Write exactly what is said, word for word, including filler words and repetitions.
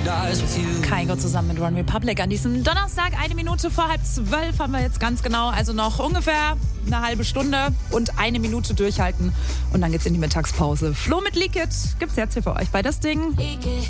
Kygo zusammen mit One Republic an diesem Donnerstag, eine Minute vor halb zwölf haben wir jetzt ganz genau, also noch ungefähr eine halbe Stunde und eine Minute durchhalten und dann geht's in die Mittagspause. Flo mit Leak It gibt's jetzt hier für euch bei das Ding.